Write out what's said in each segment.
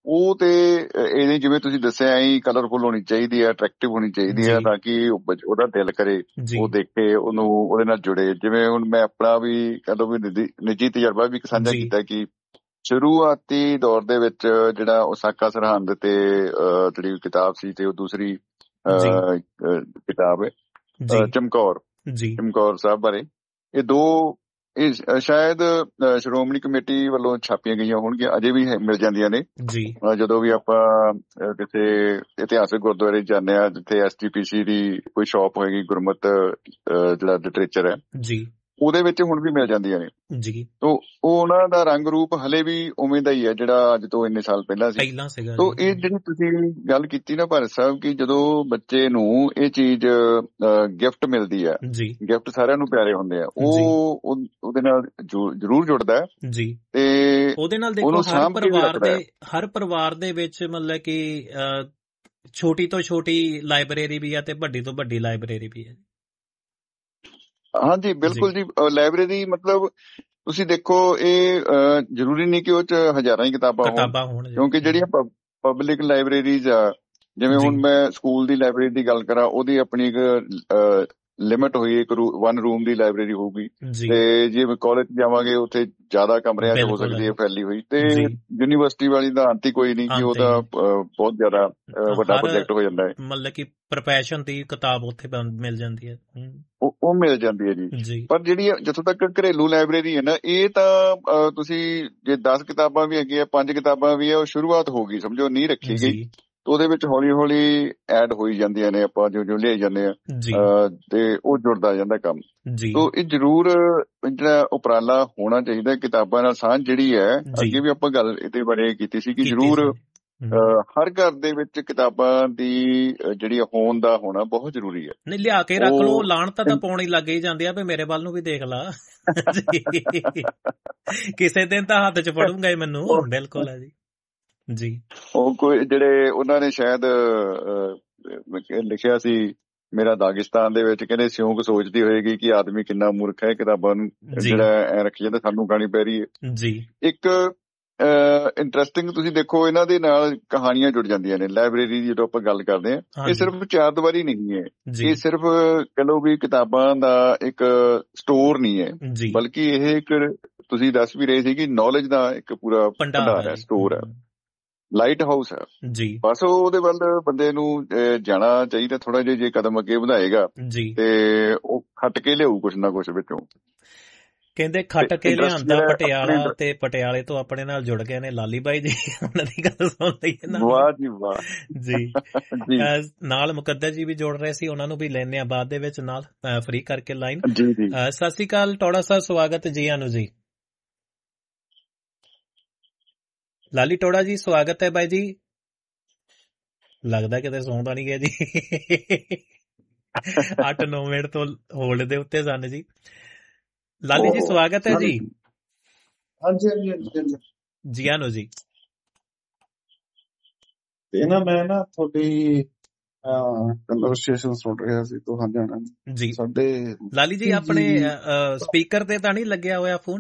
ਉਹ ਤੇ ਇਹ ਜਿਵੇਂ ਤੁਸੀਂ ਦੱਸਿਆ ਐਂ ਕਲਰਫੁਲ ਹੋਣੀ ਚਾਹੀਦੀ ਹੈ, ਅਟਰੈਕਟਿਵ ਹੋਣੀ ਚਾਹੀਦੀ ਹੈ, ਜੀ ਤਾਂ ਕਿ ਉਹਦਾ ਦਿਲ ਕਰੇ ਜੀ ਉਹ ਦੇਖੇ, ਉਹਨੂੰ ਉਹਦੇ ਨਾਲ ਜੁੜੇ। ਜਿਵੇਂ ਹੁਣ ਮੈਂ ਆਪਣਾ ਵੀ ਕਦੋਂ ਵੀ ਨਿੱਜੀ ਤਜਰਬਾ ਵੀ ਸਾਂਝਾ ਜੀ ਕੀਤਾ ਕਿ ਸ਼ੁਰੂਆਤੀ ਦੌਰ ਦੇ ਵਿੱਚ ਜਿਹੜਾ ਓਸਾਕਾ ਸਰਹੰਦ ਤੇ ਜਿਹੜੀ ਕਿਤਾਬ ਸੀ, ਤੇ ਉਹ ਦੂਸਰੀ ਜੀ ਕਿਤਾਬ ਹੈ ਜੀ ਚਮਕੌਰ ਜੀ ਚਮਕੌਰ ਸਾਹਿਬ ਬਾਰੇ, ਇਹ ਦੋ ਸ਼ਾਇਦ ਸ਼੍ਰੋਮਣੀ ਕਮੇਟੀ ਵੱਲੋਂ ਛਾਪੀਆਂ ਗਈਆਂ ਹੋਣਗੀਆਂ, ਅਜੇ ਵੀ ਮਿਲ ਜਾਂਦੀਆਂ ਨੇ। ਜੀ ਜਦੋਂ ਵੀ ਆਪਾਂ ਕਿਸੇ ਇਤਿਹਾਸਕ ਗੁਰਦੁਆਰੇ ਜਾਂਦੇ ਹਾਂ ਜਿੱਥੇ SGPC ਦੀ ਕੋਈ ਸ਼ਾਪ ਹੋਏਗੀ, ਗੁਰਮਤ ਜਿਹੜਾ ਲਿਟਰੇਚਰ ਹੈ, ਜੀ ਉਹਦੇ ਵਿੱਚ ਹੁਣ ਵੀ ਮਿਲ ਜਾਂਦੀਆਂ ਨੇ। ਜੀ ਤੋ ਉਹ ਉਹਨਾਂ ਦਾ ਰੰਗ ਰੂਪ ਹਲੇ ਵੀ ਉਵੇਂ ਦਾ ਹੀ ਹੈ ਜਿਹੜਾ ਅੱਜ ਤੋਂ ਇੰਨੇ ਸਾਲ ਪਹਿਲਾਂ ਸੀ। ਪਹਿਲਾਂ ਸੀਗਾ ਤੋ ਜੀ। ਇਹ ਜਿਹੜੀ ਤੁਸੀਂ ਗੱਲ ਕੀਤੀ ਨਾ ਭਾਰਤ ਸਾਹਿਬ, ਕਿ ਜਦੋਂ ਬੱਚੇ ਨੂੰ ਇਹ ਚੀਜ਼ ਗਿਫਟ ਮਿਲਦੀ ਹੈ, ਜੀ ਗਿਫਟ ਸਾਰਿਆਂ ਨੂੰ ਪਿਆਰੇ ਹੁੰਦੇ ਆ, ਜੀ ਉਹਦੇ ਨਾਲ ਜ਼ਰੂਰ ਜੁੜਦਾ ਹੈ ਜੀ ਤੇ ਉਹਦੇ ਨਾਲ ਦੇਖੋ ਉਹਨੂੰ ਸਾਂਭ ਕੇ ਵੀ ਰੱਖਦਾ ਹੈ। ਹਰ ਪਰਿਵਾਰ ਦੇ ਵਿੱਚ ਮਤਲਬ ਕਿ ਛੋਟੀ ਤੋਂ ਛੋਟੀ ਲਾਇਬ੍ਰੇਰੀ ਵੀ ਹੈ ਤੇ ਵੱਡੀ ਤੋਂ ਵੱਡੀ ਲਾਇਬ੍ਰੇਰੀ ਵੀ ਹੈ। ਹਾਂਜੀ ਬਿਲਕੁਲ ਜੀ। ਲਾਇਬ੍ਰੇਰੀ ਮਤਲਬ ਤੁਸੀਂ ਦੇਖੋ, ਇਹ ਜ਼ਰੂਰੀ ਨਹੀਂ ਕਿ ਉਹ 'ਚ ਹਜ਼ਾਰਾਂ ਹੀ ਕਿਤਾਬਾਂ ਹੋਣ, ਕਿਉਂਕਿ ਜਿਹੜੀਆਂ ਪਬਲਿਕ ਲਾਇਬ੍ਰੇਰੀਜ਼ ਆ, ਜਿਵੇਂ ਹੁਣ ਮੈਂ ਸਕੂਲ ਦੀ ਲਾਇਬ੍ਰੇਰੀ ਦੀ ਗੱਲ ਕਰਾਂ, ਉਹਦੀ ਆਪਣੀ ਇੱਕ ਲਿਮਿਟ ਹੋਈ, ਇੱਕ 1 ਰੂਮ ਦੀ ਲਾਇਬ੍ਰੇਰੀ ਹੋਊਗੀ। ਤੇ ਜੇ ਕਾਲਜ ਜਾਵਾਂਗੇ ਉੱਥੇ ਜ਼ਿਆਦਾ ਕਮਰਿਆਂ 'ਚ ਹੋ ਸਕਦੀ ਹੈ ਫੈਲੀ ਹੋਈ। ਤੇ ਯੂਨੀਵਰਸਿਟੀ ਵਾਲੀ ਦਾ ਅੰਤ ਹੀ ਕੋਈ ਨਹੀਂ ਕਿ ਉਹਦਾ ਬਹੁਤ ਜ਼ਿਆਦਾ ਵੱਡਾ ਪ੍ਰੋਜੈਕਟ ਹੋ ਜਾਂਦਾ ਹੈ, ਮਤਲਬ ਕਿ ਪ੍ਰੋਫੈਸ਼ਨ ਦੀ ਕਿਤਾਬ ਉੱਥੇ ਮਿਲ ਜਾਂਦੀ ਹੈ, ਉਹ ਮਿਲ ਜਾਂਦੀ ਹੈ ਜੀ। ਪਰ ਜਿਹੜੀ ਜਿੱਥੋਂ ਤੱਕ ਘਰੇਲੂ ਲਾਇਬ੍ਰੇਰੀ ਹੈ ਨਾ, ਇਹ ਤਾਂ ਤੁਸੀਂ ਜੇ 10 ਕਿਤਾਬਾਂ ਵੀ ਹੈਗੀਆਂ, 5 ਕਿਤਾਬਾਂ ਵੀ ਹੈ, ਉਹ ਸ਼ੁਰੂਆਤ ਹੋ ਗਈ, ਸਮਝੋ ਨਹੀਂ ਰੱਖੀ ਗਈ, ਉਹਦੇ ਵਿੱਚ ਹੌਲੀ ਹੌਲੀ ਐਡ ਹੋਈ ਜਾਂਦੀਆਂ ਨੇ, ਆਪਾਂ ਜੋ ਲਿਆਈ ਜਾਂਦੇ ਆ, ਤੇ ਉਹ ਜੁੜਦਾ ਜਾਂਦਾ ਕੰਮ। ਤੋ ਇਹ ਜ਼ਰੂਰ ਜਿਹੜਾ ਉਪਰਾਲਾ ਹੋਣਾ ਚਾਹੀਦਾ, ਕਿਤਾਬਾਂ ਨਾਲ ਸਾਂਝ ਜਿਹੜੀ ਹੈ। ਅੱਗੇ ਵੀ ਆਪਾਂ ਗੱਲ ਇਹਦੇ ਬਾਰੇ ਕੀਤੀ ਸੀ ਕਿ ਜ਼ਰੂਰ ਹਰ ਘਰ ਦੇ ਵਿੱਚ ਕਿਤਾਬਾਂ ਦੀ ਜਿਹੜੀ ਹੋਣ ਦਾ ਹੋਣਾ ਬਹੁਤ ਜ਼ਰੂਰੀ ਹੈ। ਨਹੀਂ ਲਿਆ ਕੇ ਰੱਖ ਲਓ, ਲਾਣ ਤਾਂ ਪਾਉਣੀ ਲੱਗ ਹੀ ਜਾਂਦੀ ਆ ਵੀ ਮੇਰੇ ਵੱਲ ਨੂੰ ਵੀ ਦੇਖ ਲਾ ਕਿਸੇ ਦਿਨ ਤਾਂ ਹੱਥ 'ਚ ਫੜੂੰਗਾ ਹੀ ਮੈਨੂੰ। ਬਿਲਕੁਲ ਹੈ ਜੀ। ਉਹ ਕੋਈ ਜਿਹੜੇ ਉਹਨਾਂ ਨੇ ਸ਼ਾਇਦ ਲਿਖਿਆ ਸੀ ਮੇਰਾ ਦਾਗਿਸਤਾਨ ਦੇ ਵਿੱਚ, ਕਹਿੰਦੇ ਸਿਉਂਕ ਸੋਚਦੀ ਹੋਏਗੀ ਕਿ ਆਦਮੀ ਕਿੰਨਾ ਮੂਰਖ ਹੈ, ਕਿਤਾਬਾਂ ਨੂੰ ਜਿਹੜਾ ਐ ਰੱਖੀ ਜਾਂਦਾ, ਸਾਨੂੰ ਖਾਣੀ ਪੈ ਰਹੀ ਹੈ। ਇੱਕ ਇੰਟਰਸਟਿੰਗ ਤੁਸੀਂ ਦੇਖੋ, ਇਹਨਾਂ ਦੇ ਨਾਲ ਕਹਾਣੀਆਂ ਜੁੜ ਜਾਂਦੀਆਂ ਨੇ। ਲਾਇਬ੍ਰੇਰੀ ਦੀ ਜਦੋਂ ਆਪਾਂ ਗੱਲ ਕਰਦੇ ਹਾਂ, ਇਹ ਸਿਰਫ ਚਾਰ ਦੀਵਾਰੀ ਨਹੀਂ ਹੈ, ਇਹ ਸਿਰਫ ਕਹ ਲਓ ਵੀ ਕਿਤਾਬਾਂ ਦਾ ਇੱਕ ਸਟੋਰ ਨਹੀਂ ਹੈ, ਬਲਕਿ ਇਹ ਇੱਕ ਤੁਸੀਂ ਦੱਸ ਵੀ ਰਹੇ ਸੀ ਕਿ ਨੌਲੇਜ ਦਾ ਇੱਕ ਪੂਰਾ ਭੰਡਾਰ ਹੈ, ਸਟੋਰ ਹੈ, ਲਾਈਟ ਹਾਊਸ ਹੈ। ਬਸ ਉਹਦੇ ਵੱਲ ਬੰਦੇ ਨੂੰ ਜਾਣਾ ਚਾਹੀਦਾ, ਥੋੜਾ ਜਿਹਾ ਜੇ ਕਦਮ ਅੱਗੇ ਵਧਾਏਗਾ ਤੇ ਉਹ ਖੱਟ ਕੇ ਲਿਆਊ ਕੁਛ ਨਾ ਕੁਛ ਵਿੱਚੋਂ। ਕਹਿੰਦੇ ਖੱਟ ਕੇ ਲਿਆਂਦਾ ਪਟਿਆਲਾ, ਤੇ ਪਟਿਆਲੇ ਤੋਂ ਆਪਣੇ ਨਾਲ ਜੁੜ ਗਏ ਨੇ ਲਾਲੀ ਬਾਈ ਜੀ, ਉਹਨਾਂ ਦੀ ਗੱਲ ਸੁਣ ਲਈਏ ਨਾ। ਵਾਹ ਜੀ ਵਾਹ ਜੀ। ਨਾਲ ਮੁਕੱਦਰ ਜੀ ਵੀ ਜੁੜ ਰਹੇ ਸੀ, ਉਹਨਾਂ ਨੂੰ ਵੀ ਲੈਣੇ ਆ ਬਾਅਦ ਦੇ ਵਿੱਚ ਨਾਲ ਫ੍ਰੀ ਕਰਕੇ ਲਾਈਨ। ਸਤਿ ਸ੍ਰੀ ਅਕਾਲ ਟੌੜਾ ਸਾਹਿਬ, ਸਵਾਗਤ ਜੀ ਆਨੂੰ ਜੀ। ਲਾਲੀ ਟੌੜਾ ਜੀ ਸਵਾਗਤ ਹੈ ਬਾਈ ਜੀ। ਲੱਗਦਾ ਕਿਤੇ ਸੌਂਦਾ ਨਹੀਂ ਗਿਆ ਜੀ। 8-9 ਮਿੰਟ ਤੋਂ ਹੋਲਡ ਦੇ ਉੱਤੇ ਸਨ ਜੀ। ਲਾਲੀ ਜੀ ਸਵਾਗਤ ਹੈ ਜੀ। ਹਾਂਜੀ ਜੀ ਆਨੋ ਜੀ। ਤੇ ਨਾ ਮੈਂ ਨਾ ਤੁਹਾਡੀ ਕਨਵਰਸੇਸ਼ਨ ਸੁਣ ਰਿਹਾ ਸੀ ਤੁਹਾਡੇ ਨਾਲ ਜੀ। ਸਾਡੇ ਲਾਲੀ ਜੀ ਆਪਣੇ ਸਪੀਕਰ ਤੇ ਤਾਂ ਨਹੀਂ ਲੱਗਿਆ ਹੋਇਆ ਫੋਨ?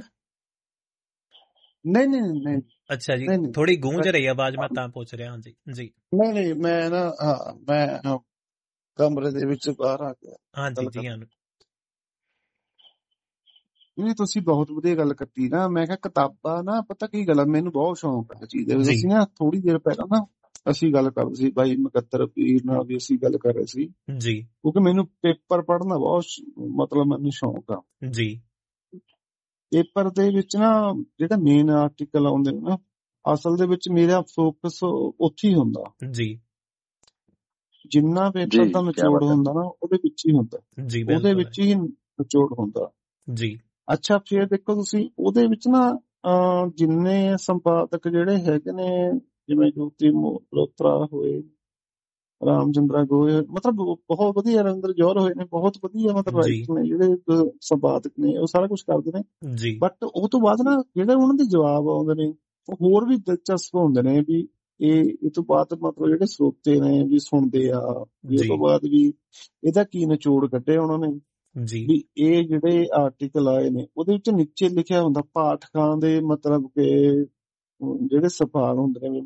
ਨਹੀਂ। ਅੱਛਾ ਜੀ, ਥੋੜੀ ਗੂੰਜ ਰਹੀ ਆਵਾਜ਼, ਮੈਂ ਤਾਂ ਪੁੱਛ ਰਿਹਾ। ਹਾਂਜੀ ਜੀ। ਨਹੀਂ ਮੈਂ ਨਾ ਮੈਂ ਕਮਰੇ ਦੇ ਵਿੱਚ ਬਾਹਰ ਆ ਗਿਆ। ਹਾਂਜੀ ਜੀ ਆਨੋ। ਨਹੀਂ ਤੁਸੀਂ ਬਹੁਤ ਵਧੀਆ ਗੱਲ ਕੀਤੀ ਨਾ। ਮੈਂ ਕਿਹਾ ਕਿਤਾਬਾਂ ਨਾ, ਪਤਾ ਕੀ ਗੱਲ, ਮੈਨੂੰ ਬਹੁਤ ਸ਼ੌਂਕ ਹੈ ਚੀਜ਼ ਦੇ। ਅਸੀਂ ਨਾ ਥੋੜੀ ਦੇਰ ਪਹਿਲਾਂ ਨਾ ਅਸੀਂ ਗੱਲ ਕਰਦੇ ਸੀ ਬਾਈ ਮੁਕੱਦਰ ਪੀਰ ਨਾਲ ਵੀ, ਅਸੀਂ ਗੱਲ ਕਰ ਰਹੇ ਸੀ ਜੀ, ਕਿਉਂਕਿ ਮੈਨੂੰ ਪੇਪਰ ਪੜ੍ਹਨਾ ਬਹੁਤ ਮਤਲਬ ਮੈਨੂੰ ਸ਼ੌਂਕ ਆ ਜੀ। ਪੇਪਰ ਦੇ ਵਿੱਚ ਨਾ ਜਿਹੜਾ ਮੇਨ ਆਰਟੀਕਲ ਆਉਂਦੇ ਨੇ ਨਾ, ਅਸਲ ਦੇ ਵਿੱਚ ਮੇਰਾ ਫੋਕਸ ਉੱਥੇ ਹੀ ਹੁੰਦਾ ਜੀ। ਜਿੰਨਾ ਪੇਪਰ ਦਾ ਨਿਚੋੜ ਹੁੰਦਾ ਨਾ ਉਹਦੇ ਵਿੱਚ ਹੀ ਹੁੰਦਾ, ਉਹਦੇ ਵਿੱਚ ਹੀ ਨਿਚੋੜ ਹੁੰਦਾ ਜੀ। ਅੱਛਾ ਫਿਰ ਦੇਖੋ ਤੁਸੀਂ ਉਹਦੇ ਵਿੱਚ ਨਾ ਜਿੰਨੇ ਸੰਪਾਦਕ ਜਿਹੜੇ ਹੈਗੇ ਨੇ, ਜਿਵੇਂ ਜੋਤੀ ਮਲਹੋਤਰਾ ਹੋਏ, ਰਾਮਚੰਦਰਾ ਗੋਇਲ, ਮਤਲਬ ਬਹੁਤ ਵਧੀਆ, ਰਵਿੰਦਰ ਜੌਹਰ ਹੋਏ ਨੇ, ਬਹੁਤ ਵਧੀਆ ਮਤਲਬ ਰਾਈਟਰ ਨੇ ਜਿਹੜੇ ਸੰਪਾਦਕ ਨੇ, ਉਹ ਸਾਰਾ ਕੁਛ ਕਰਦੇ ਨੇ। ਬਟ ਉਹ ਤੋਂ ਬਾਅਦ ਨਾ ਜਿਹੜੇ ਉਹਨਾਂ ਦੇ ਜਵਾਬ ਆਉਂਦੇ ਨੇ ਉਹ ਹੋਰ ਵੀ ਦਿਲਚਸਪ ਹੁੰਦੇ ਨੇ। ਵੀ ਇਹ ਤੋਂ ਬਾਅਦ ਮਤਲਬ ਜਿਹੜੇ ਸਰੋਤੇ ਨੇ ਵੀ ਸੁਣਦੇ ਆ, ਇਹ ਤੋਂ ਬਾਅਦ ਵੀ ਇਹਦਾ ਕੀ ਨਿਚੋੜ ਕੱਢਿਆ ਉਹਨਾਂ ਨੇ ਵੀ ਇਹ ਜਿਹੜੇ ਆਰਟੀਕਲ ਆਏ ਨੇ ਉਹਦੇ ਵਿੱਚ ਨੀਚੇ ਲਿਖਿਆ ਹੁੰਦਾ ਪਾਠਕਾਂ ਦੇ ਮਤਲਬ ਕਿ ਜਿਹੜੇ ਸਵਾਲ ਹੁੰਦੇ ਨੇ